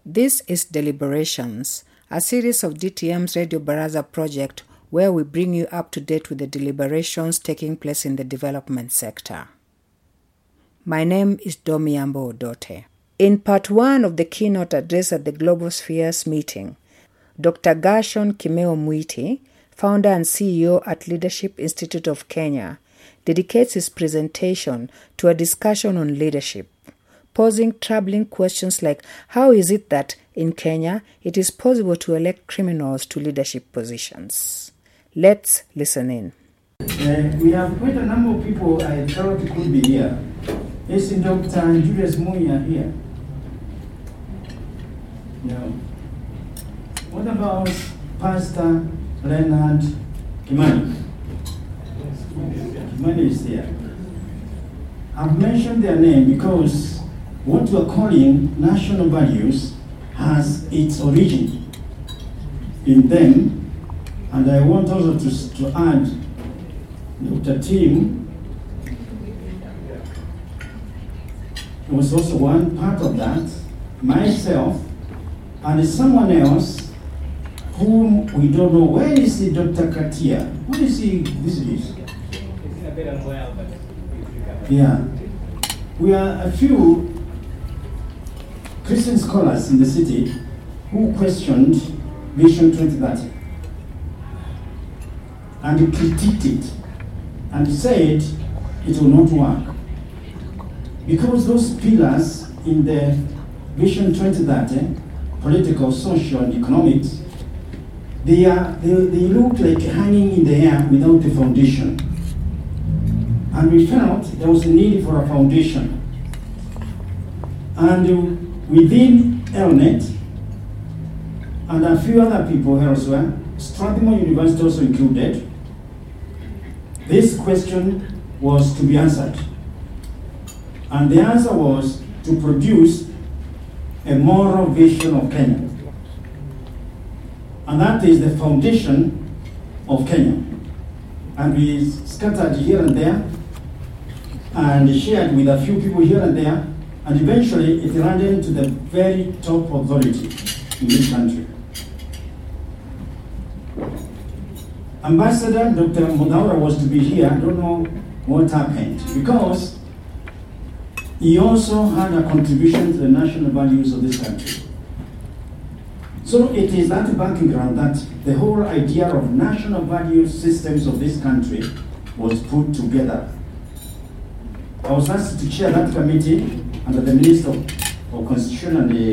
This is Deliberations, a series of DTM's Radio Baraza project where we bring you up to date with the deliberations taking place in the development sector. My name is Domiambo Odote. In part 1 of the keynote address at the Global Spheres meeting, Dr. Gershon Kimeo Mwiti, founder and CEO at Leadership Institute of Kenya, dedicates his presentation to a discussion on leadership, posing troubling questions like how is it that in Kenya it is possible to elect criminals to leadership positions. Let's listen in. We have quite a number of people I thought could be here. Is Dr. Julius Muya here? No. What about Pastor Leonard Kimani? Kimani is here. I've mentioned their name because what we are calling national values has its origin in them, and I want also to add Dr. Tim was also one part of that, myself, and someone else whom we don't know. Where is the Dr. Katia? What is he these days? Yeah. We are a few Christian scholars in the city who questioned Vision 2030 and critiqued it and said it will not work. Because those pillars in the Vision 2030, political, social, and economics, they look like hanging in the air without a foundation. And we felt there was a need for a foundation. And within ELNET, and a few other people elsewhere, Strathmore University also included, this question was to be answered. And the answer was to produce a moral vision of Kenya. And that is the foundation of Kenya. And we scattered here and there and shared with a few people here and there, and eventually it landed to the very top authority in this country. Ambassador Dr. Mudaura was to be here. I don't know what happened, because he also had a contribution to the national values of this country. So it is that background that the whole idea of national value systems of this country was put together. I was asked to chair that committee under the Minister of Constitution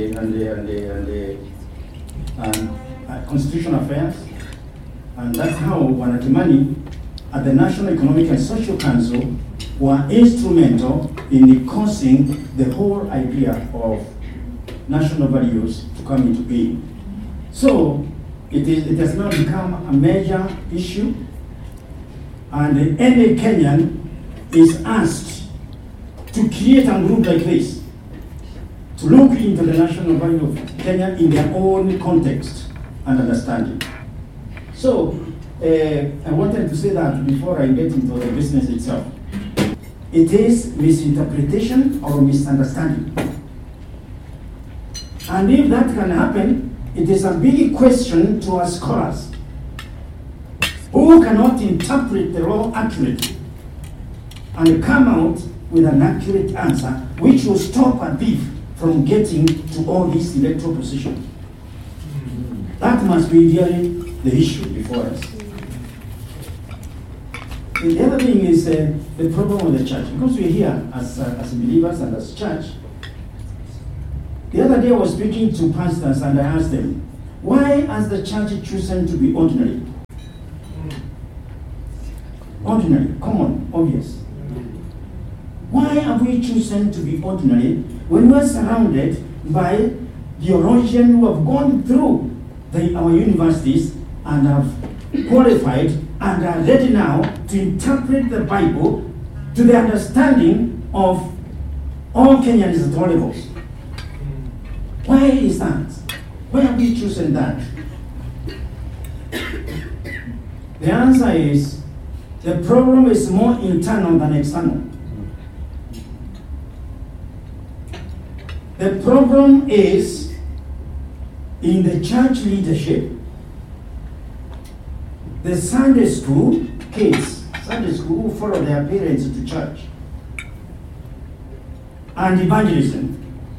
and Constitutional Affairs, and that's how Bwana Kimani at the National Economic and Social Council were instrumental in causing the whole idea of national values to come into being. So it has now become a major issue, and any Kenyan is asked to create a group like this, to look into the national value of Kenya in their own context and understanding. So I wanted to say that before I get into the business itself. It is misinterpretation or misunderstanding. And if that can happen, it is a big question to our scholars who cannot interpret the law accurately and come out with an accurate answer which will stop a thief from getting to all these electoral positions. That must be really the issue before us. And the other thing is the problem of the church. Because we're here as believers and as church. The other day I was speaking to pastors and I asked them, why has the church chosen to be ordinary? Ordinary, common, obvious. Why have we chosen to be ordinary when we're surrounded by theologians who have gone through our universities and have qualified and are ready now to interpret the Bible to the understanding of all Kenyans at all levels? Why is that? Why have we chosen that? The answer is the problem is more internal than external. The problem is in the church leadership, the Sunday school kids, Sunday school who follow their parents to church, and evangelism.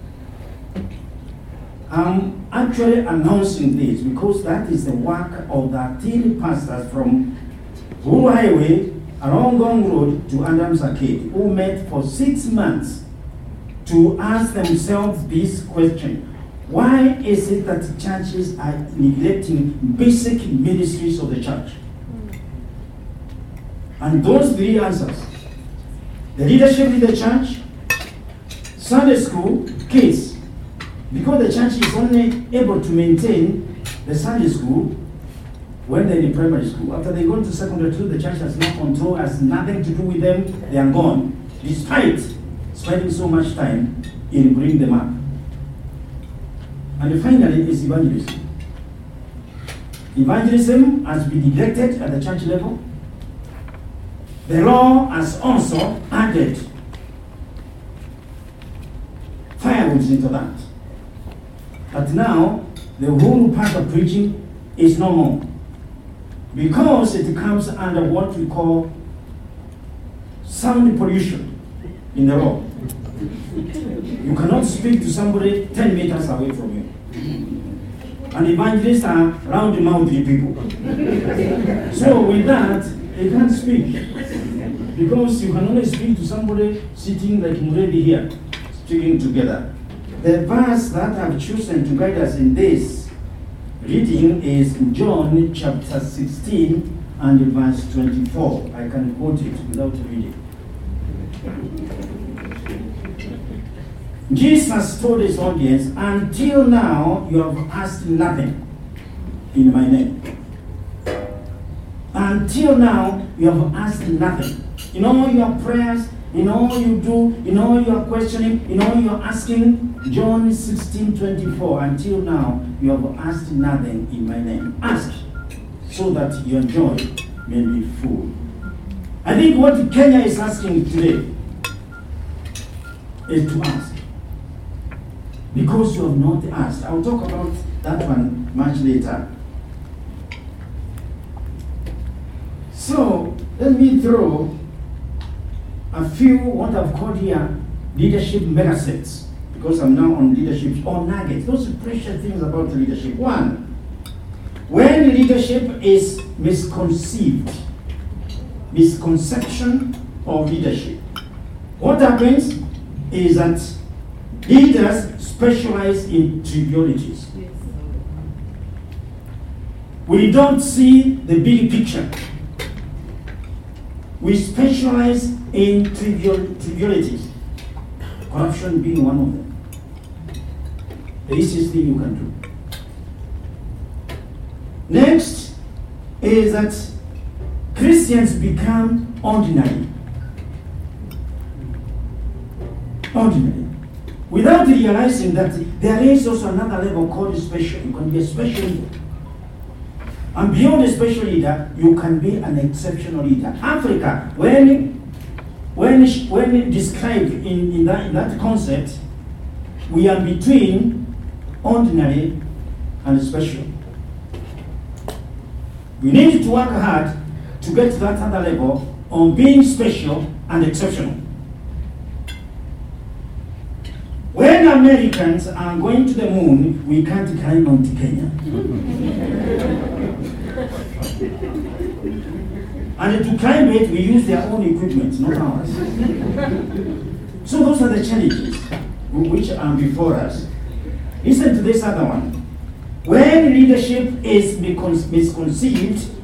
I'm actually announcing this because that is the work of the 13 pastors from Uhuru Highway along Gong Road to Adams Arcade, who met for 6 months to ask themselves this question: why is it that churches are neglecting basic ministries of the church? And those 3 answers: the leadership in the church, Sunday school, kids. Because the church is only able to maintain the Sunday school when they're in primary school. After they go to secondary school, the church has no control, has nothing to do with them, they are gone, despite spending so much time in bringing them up. And finally is evangelism. Evangelism has been neglected at the church level. The law has also added firewood into that. But now, the whole part of preaching is no more. Because it comes under what we call sound pollution in the law. You cannot speak to somebody 10 meters away from you. And evangelists are round-mouthed people. So with that, they can't speak. Because you can only speak to somebody sitting like Muredi here, speaking together. The verse that I've chosen to guide us in this reading is John chapter 16 and verse 24. I can quote it without reading. Jesus told his audience, "Until now you have asked nothing in my name." Until now you have asked nothing. In all your prayers, in all you do, in all you are questioning, in all you are asking, John 16:24, until now you have asked nothing in my name. Ask so that your joy may be full. I think what Kenya is asking today is to ask. Because you have not asked. I'll talk about that one much later. So let me throw a few what I've called here leadership megasets, because I'm now on leadership or nuggets. Those are precious things about leadership. One, when leadership is misconceived, misconception of leadership, what happens is that leaders specialize in trivialities. We don't see the big picture. We specialize in trivialities, corruption being one of them. The easiest thing you can do. Next is that Christians become ordinary. Ordinary. Without realizing that there is also another level called special. You can be a special leader. And beyond a special leader, you can be an exceptional leader. Africa, when described in that concept, we are between ordinary and special. We need to work hard to get to that other level on being special and exceptional. When Americans are going to the moon, we can't climb Mount Kenya. And to climb it, we use their own equipment, not ours. So those are the challenges which are before us. Listen to this other one. When leadership is misconceived,